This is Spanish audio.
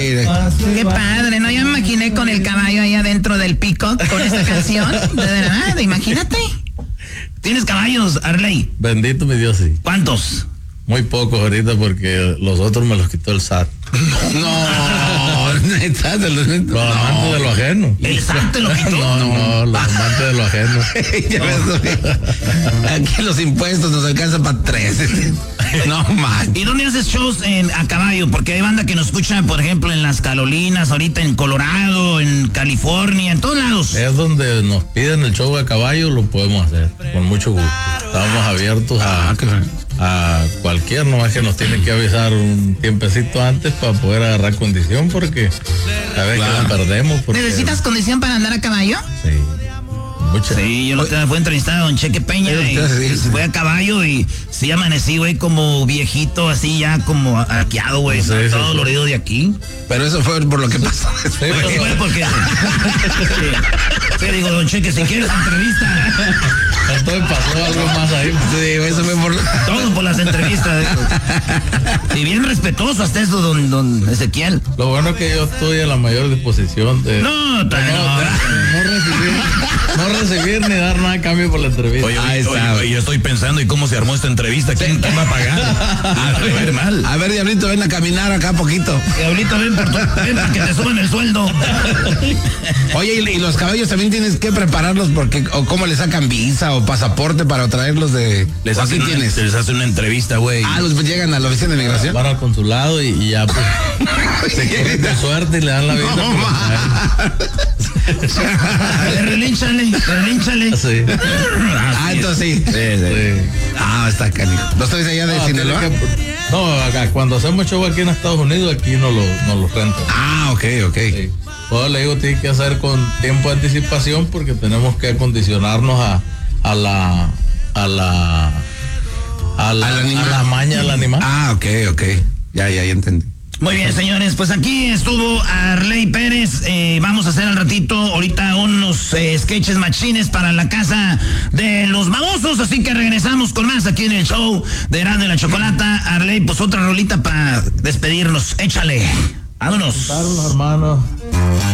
Qué padre, ¿no? Yo me imaginé con el caballo ahí adentro del Peacock con esta canción. De verdad, imagínate. ¿Tienes caballos, Arley? Bendito mi Dios, sí. ¿Cuántos? Muy pocos ahorita porque los otros me los quitó el SAT. No, neta, los amantes de lo ajeno. ¿El SAT te lo quitó? No, los amantes de lo ajeno. Aquí los impuestos nos alcanzan para 3. No man. ¿Y dónde haces shows a caballo? Porque hay banda que nos escucha, por ejemplo, en las Carolinas, ahorita en Colorado, en California, en todos lados. Es donde nos piden el show a caballo, lo podemos hacer, con mucho gusto. Estamos abiertos a cualquier, nomás que nos tienen que avisar un tiempecito antes para poder agarrar condición, porque a veces la perdemos. ¿Necesitas condición para andar a caballo? Sí. Mucha. Sí, yo fui a entrevistar a don Cheque Peña y fue a caballo y sí amanecí, güey, como viejito, así ya como arqueado, güey, todo dolorido de aquí. Pero eso fue por lo que pasó. Eso fue porque... Te digo, don Cheque, si quieres entrevista... Entonces pasó algo más ahí. Sí, eso fue por... Todo por las entrevistas. Y bien respetuoso hasta eso, don Ezequiel. Lo bueno es que yo estoy a la mayor disposición de... No recibir ni dar nada a cambio por la entrevista. Oye, yo estoy pensando, ¿y cómo se armó esta entrevista? ¿Quién va a pagar? A ver, Diablito, ven a caminar acá poquito. Diablito, ven para que te suban el sueldo. Oye, y los caballos también tienes que prepararlos porque, o cómo le sacan visa o pasaporte para traerlos de... Les hacen una entrevista, güey. Los llegan a la oficina de migración. Van al consulado y ya pues se quieren de suerte y le dan la visa. Relínchale. Sí. Entonces sí. Está canijo. ¿Los traes allá de Sinaloa? Acá, cuando hacemos show aquí en Estados Unidos, aquí no los rentan. Ok. Sí. Todo le digo, tiene que hacer con tiempo de anticipación porque tenemos que acondicionarnos a la maña del animal. Ok. Ya entendí. Muy bien, señores, pues aquí estuvo Arley Pérez. Vamos a hacer al ratito ahorita unos sketches machines para la casa de los babosos, así que regresamos con más aquí en el show de Erasmo y la Chocolata. Arley, pues otra rolita para despedirnos. Échale. Vámonos. Hermanos.